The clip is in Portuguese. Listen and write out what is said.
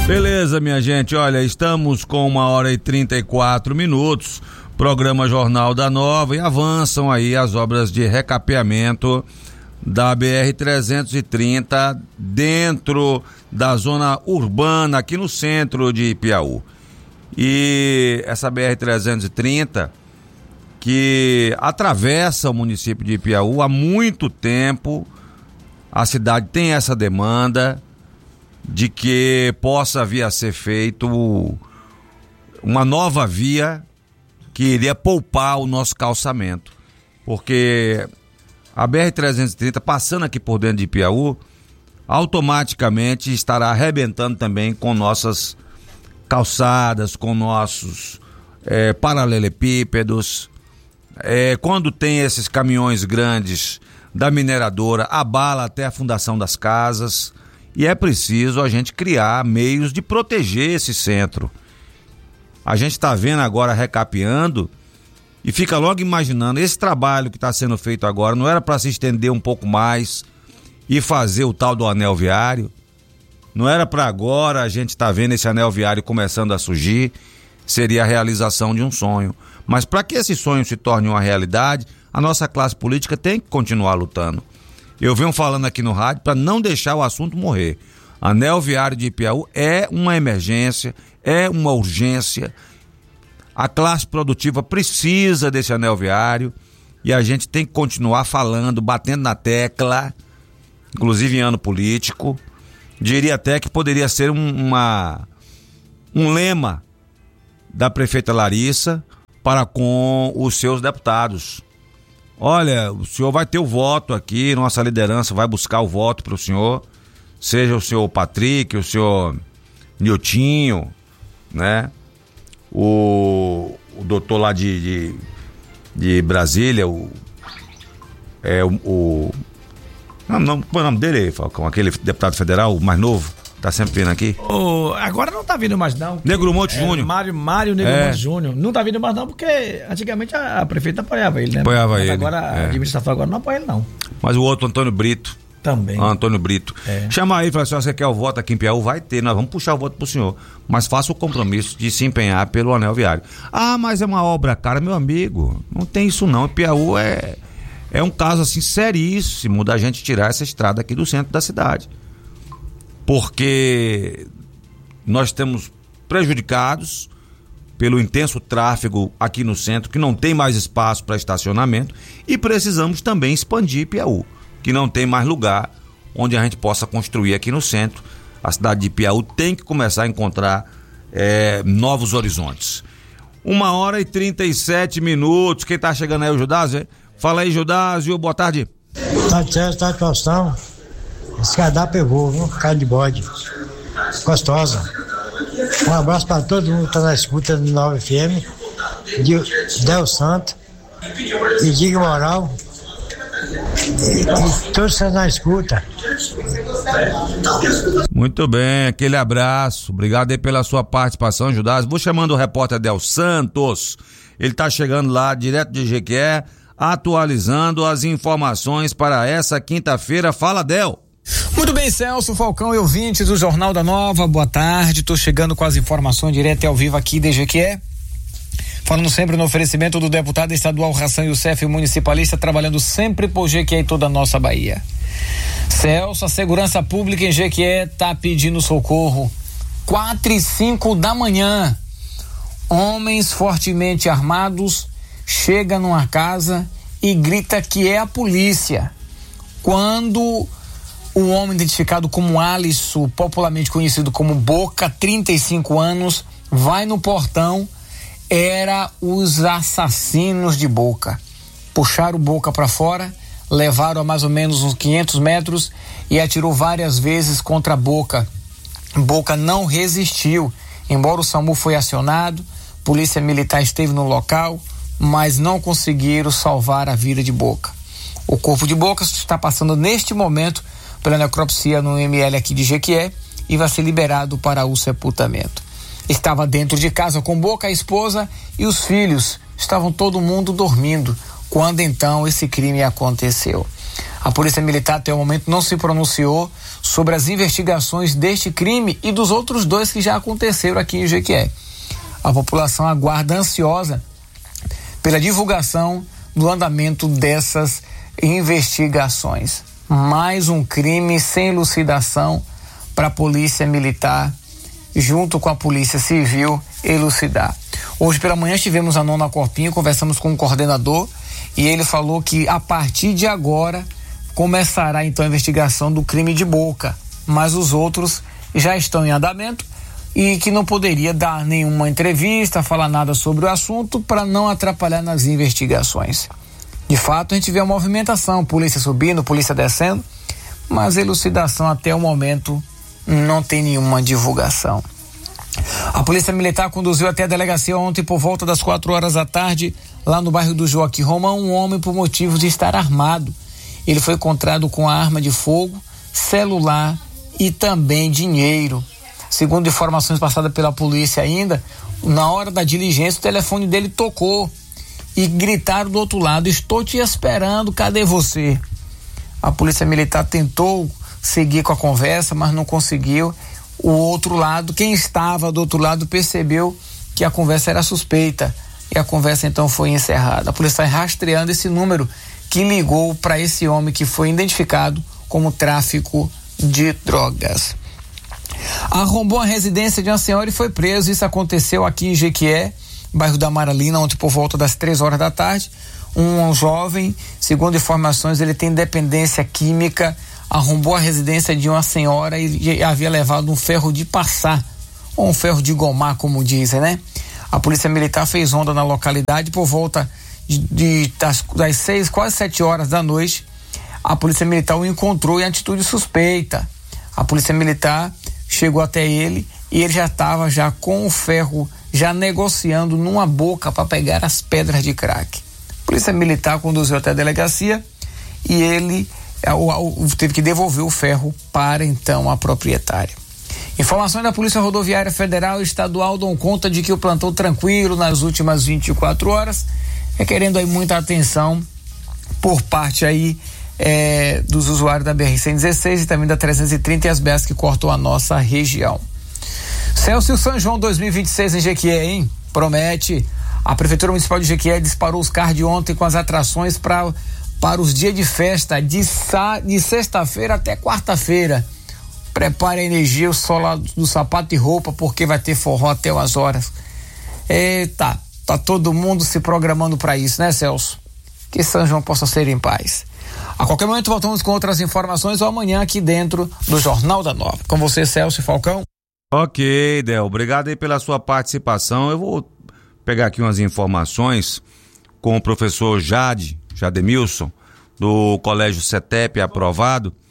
Beleza, minha gente, olha, estamos com 1h34, programa Jornal da Nova, e avançam aí as obras de recapeamento da BR-330 dentro da zona urbana aqui no centro de Piauí. E essa BR-330 que atravessa o município de Piauí há muito tempo, a cidade tem essa demanda de que possa vir a ser feito uma nova via que iria poupar o nosso calçamento, porque a BR-330 passando aqui por dentro de Piauí automaticamente estará arrebentando também com nossas calçadas, com nossos paralelepípedos. Quando tem esses caminhões grandes da mineradora, abala até a fundação das casas, e é preciso a gente criar meios de proteger esse centro. A gente está vendo agora recapeando e fica logo imaginando, esse trabalho que está sendo feito agora não era para se estender um pouco mais e fazer o tal do anel viário? Não era para agora a gente estar vendo esse anel viário começando a surgir? Seria a realização de um sonho. Mas para que esse sonho se torne uma realidade, a nossa classe política tem que continuar lutando. Eu venho falando aqui no rádio para não deixar o assunto morrer. Anel viário de Piauí é uma emergência, é uma urgência. A classe produtiva precisa desse anel viário e a gente tem que continuar falando, batendo na tecla, inclusive em ano político. Diria até que poderia ser um lema da prefeita Larissa para com os seus deputados. Olha, o senhor vai ter o voto aqui, nossa liderança vai buscar o voto para o senhor, seja o senhor Patrick, o senhor Niltinho, né? O doutor lá de Brasília, não, qual é o nome dele, Falcão? Aquele deputado federal, o mais novo, tá sempre vindo aqui. Agora não tá vindo mais não. Negro Monte Júnior. Mário Negro Monte Júnior. Não tá vindo mais não porque antigamente a prefeita apoiava ele, né? Apoiava ele. Agora a administração agora não apoia ele não. Mas o outro, Antônio Brito. Também. Antônio Brito. Chama aí e fala assim, você quer o voto aqui em Piauí? Vai ter, nós vamos puxar o voto pro senhor. Mas faça o compromisso de se empenhar pelo anel viário. Ah, mas é uma obra cara, meu amigo. Não tem isso não. Piauí é um caso assim seríssimo da gente tirar essa estrada aqui do centro da cidade. Porque nós temos prejudicados pelo intenso tráfego aqui no centro, que não tem mais espaço para estacionamento, e precisamos também expandir Piauí, que não tem mais lugar onde a gente possa construir aqui no centro. A cidade de Piauí tem que começar a encontrar novos horizontes. 1h37. Quem tá chegando aí é o Judásio? Fala aí, Judásio, boa tarde. Tá certo, tá Faustão. Esse cardápio pegou, viu? Carne de bode. Gostosa. Um abraço para todo mundo que tá na escuta do 9 FM, de Del Santo e Diga Moral. E todos estão na escuta. Muito bem, aquele abraço. Obrigado aí pela sua participação, Judásio. Vou chamando o repórter Del Santos. Ele tá chegando lá direto de Jequié, atualizando as informações para essa quinta-feira. Fala, Del. Muito bem, Celso, Falcão e ouvintes do Jornal da Nova, boa tarde. Tô chegando com as informações direto e ao vivo aqui de Jequié. Falando sempre no oferecimento do deputado estadual Hassan Youssef, municipalista, trabalhando sempre por Jequié e toda a nossa Bahia. Celso, a segurança pública em Jequié tá pedindo socorro. 4h05 da manhã, homens fortemente armados chegam numa casa e grita que é a polícia. Quando o homem identificado como Alisson, popularmente conhecido como Boca, 35 anos, vai no portão, era os assassinos de Boca. Puxaram o Boca para fora, levaram a mais ou menos uns 500 metros e atirou várias vezes contra a Boca. Boca não resistiu, embora o SAMU foi acionado, polícia militar esteve no local, mas não conseguiram salvar a vida de Boca. O corpo de Boca está passando neste momento pela necropsia no ML aqui de Jequié e vai ser liberado para o sepultamento. Estava dentro de casa com Boca, a esposa e os filhos. Estavam todo mundo dormindo quando então esse crime aconteceu. A Polícia Militar até o momento não se pronunciou sobre as investigações deste crime e dos outros 2 que já aconteceram aqui em Jequié. A população aguarda ansiosa pela divulgação do andamento dessas investigações. Mais um crime sem elucidação para a Polícia Militar, junto com a Polícia Civil, elucidar. Hoje pela manhã estivemos a Nona Corpinho, conversamos com o coordenador e ele falou que a partir de agora começará então a investigação do crime de Boca, mas os outros já estão em andamento e que não poderia dar nenhuma entrevista, falar nada sobre o assunto para não atrapalhar nas investigações. De fato, a gente vê a movimentação, polícia subindo, polícia descendo, mas elucidação até o momento não tem nenhuma divulgação. A Polícia Militar conduziu até a delegacia ontem por volta das 4 horas da tarde, lá no bairro do Joaquim Romão, um homem por motivos de estar armado. Ele foi encontrado com arma de fogo, celular e também dinheiro. Segundo informações passadas pela polícia ainda, na hora da diligência o telefone dele tocou e gritaram do outro lado: "Estou te esperando, cadê você?" A Polícia Militar tentou seguir com a conversa, mas não conseguiu. O outro lado, quem estava do outro lado, percebeu que a conversa era suspeita e a conversa então foi encerrada. A polícia está rastreando esse número que ligou para esse homem que foi identificado como tráfico de drogas. Arrombou a residência de uma senhora e foi preso. Isso aconteceu aqui em Jequié, bairro da Amaralina, ontem por volta das 3 horas da tarde. Um jovem, segundo informações, ele tem dependência química, arrombou a residência de uma senhora e havia levado um ferro de passar, ou um ferro de gomar, como dizem, né? A Polícia Militar fez ronda na localidade por volta das 6, quase 7 horas da noite. A Polícia Militar o encontrou em atitude suspeita. A Polícia Militar chegou até ele e ele já estava com o ferro já negociando numa boca para pegar as pedras de crack. A Polícia Militar conduziu até a delegacia e ele teve que devolver o ferro para então a proprietária. Informações da Polícia Rodoviária Federal e Estadual dão conta de que o plantão tranquilo nas últimas 24 horas, requerendo aí muita atenção por parte aí dos usuários da BR-116 e também da 330 e as BRs que cortam a nossa região. Celso São João 2026 em Jequié, hein? Promete. A Prefeitura Municipal de Jequié disparou os cards ontem com as atrações para os dias de festa de sexta-feira até quarta-feira. Prepare a energia, o sol do sapato e roupa, porque vai ter forró até umas horas. Eita, tá todo mundo se programando para isso, né, Celso? Que São João possa ser em paz. A qualquer momento voltamos com outras informações ou amanhã aqui dentro do Jornal da Nova. Com você, Celso e Falcão. Ok, Del, obrigado aí pela sua participação. Eu vou pegar aqui umas informações com o professor Jademilson, do Colégio CETEP aprovado.